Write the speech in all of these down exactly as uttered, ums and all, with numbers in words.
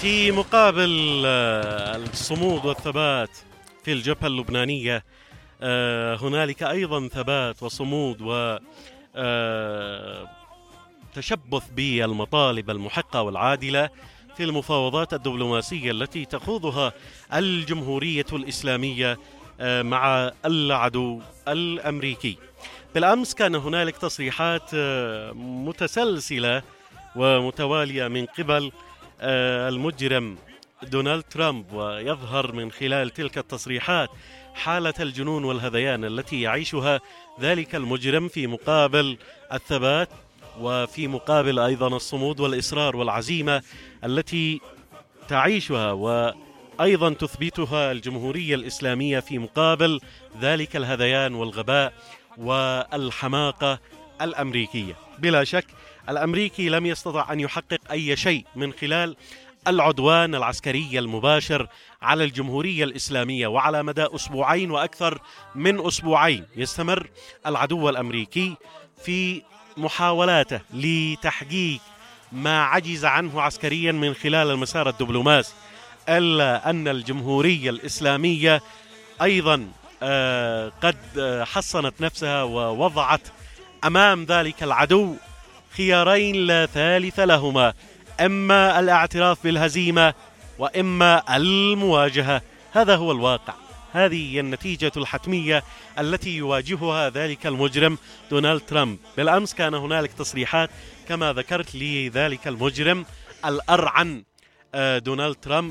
في مقابل الصمود والثبات في الجبهة اللبنانية، هنالك أيضا ثبات وصمود و تشبث بالمطالب المحقة والعادلة في المفاوضات الدبلوماسية التي تخوضها الجمهورية الإسلامية مع العدو الأمريكي. بالأمس كان هنالك تصريحات متسلسلة ومتوالية من قبل المجرم دونالد ترامب، ويظهر من خلال تلك التصريحات حالة الجنون والهذيان التي يعيشها ذلك المجرم في مقابل الثبات وفي مقابل أيضا الصمود والإصرار والعزيمة التي تعيشها وأيضا تثبتها الجمهورية الإسلامية في مقابل ذلك الهذيان والغباء والحماقة الأمريكية. بلا شك الأمريكي لم يستطع أن يحقق أي شيء من خلال العدوان العسكري المباشر على الجمهورية الإسلامية، وعلى مدى أسبوعين وأكثر من أسبوعين يستمر العدو الأمريكي في محاولاته لتحقيق ما عجز عنه عسكريا من خلال المسار الدبلوماسي، إلا أن الجمهورية الإسلامية أيضا آه قد آه حصنت نفسها ووضعت أمام ذلك العدو خيارين لا ثالث لهما، إما الاعتراف بالهزيمة وإما المواجهة. هذا هو الواقع، هذه هي النتيجة الحتمية التي يواجهها ذلك المجرم دونالد ترامب. بالأمس كان هنالك تصريحات كما ذكرت لذلك المجرم الأرعن دونالد ترامب،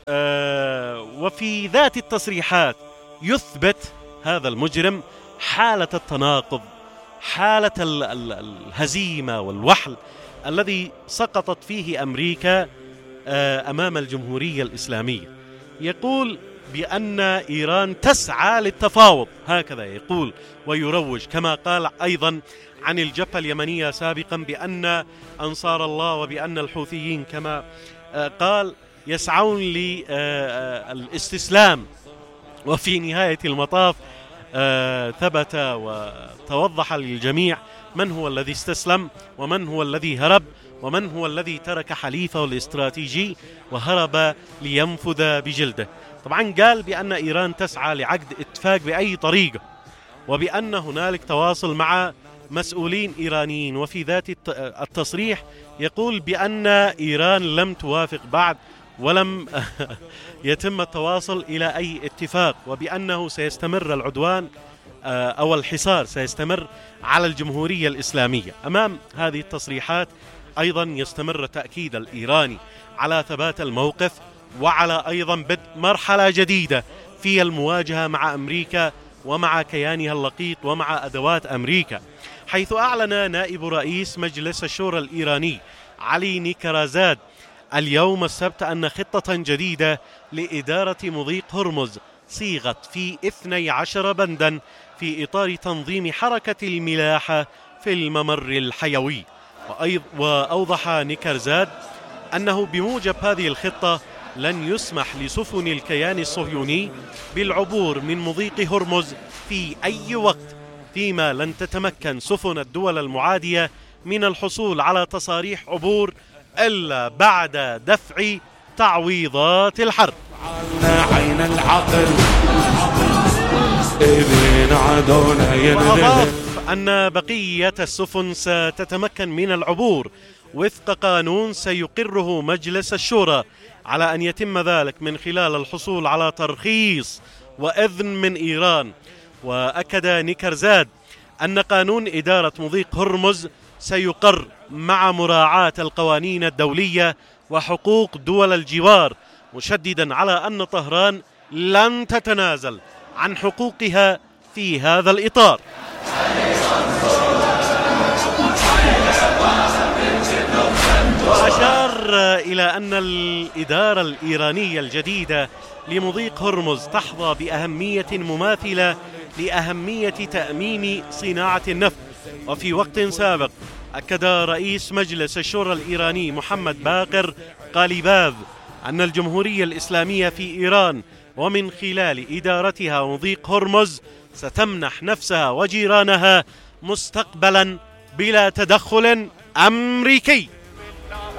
وفي ذات التصريحات يثبت هذا المجرم حالة التناقض، حالة الهزيمة والوحل الذي سقطت فيه أمريكا أمام الجمهورية الإسلامية. يقول بأن إيران تسعى للتفاوض، هكذا يقول ويروج، كما قال أيضا عن الجبهة اليمنية سابقا بأن أنصار الله وبأن الحوثيين كما قال يسعون للاستسلام. وفي نهاية المطاف ثبت وتوضح للجميع من هو الذي استسلم ومن هو الذي هرب ومن هو الذي ترك حليفه الاستراتيجي وهرب لينفذ بجلده. طبعا قال بأن إيران تسعى لعقد اتفاق بأي طريقة، وبأن هنالك تواصل مع مسؤولين إيرانيين. وفي ذات التصريح يقول بأن إيران لم توافق بعد ولم يتم التواصل إلى أي اتفاق، وبأنه سيستمر العدوان أو الحصار سيستمر على الجمهورية الإسلامية. أمام هذه التصريحات أيضا يستمر التأكيد الإيراني على ثبات الموقف وعلى أيضا بدء مرحلة جديدة في المواجهة مع أمريكا ومع كيانها اللقيط ومع أدوات أمريكا، حيث أعلن نائب رئيس مجلس الشورى الإيراني علي نيكرازاد اليوم السبت أن خطة جديدة لإدارة مضيق هرمز صيغت في اثني عشر بندا في إطار تنظيم حركة الملاحة في الممر الحيوي. وأوضح نيكرزاد أنه بموجب هذه الخطة لن يسمح لسفن الكيان الصهيوني بالعبور من مضيق هرمز في أي وقت، فيما لن تتمكن سفن الدول المعادية من الحصول على تصاريح عبور إلا بعد دفع تعويضات الحرب. عين العقل وأضاف أن بقية السفن ستتمكن من العبور وفق قانون سيقره مجلس الشورى، على أن يتم ذلك من خلال الحصول على ترخيص وإذن من إيران. وأكد نيكرزاد أن قانون إدارة مضيق هرمز سيقر مع مراعاة القوانين الدولية وحقوق دول الجوار، مشددا على أن طهران لن تتنازل عن حقوقها في هذا الإطار. وأشار إلى أن الإدارة الإيرانية الجديدة لمضيق هرمز تحظى بأهمية مماثلة لأهمية تأمين صناعة النفط. وفي وقت سابق أكد رئيس مجلس الشورى الإيراني محمد باقر قاليباف أن الجمهورية الإسلامية في إيران ومن خلال إدارتها مضيق هرمز ستمنح نفسها وجيرانها مستقبلا بلا تدخل أمريكي.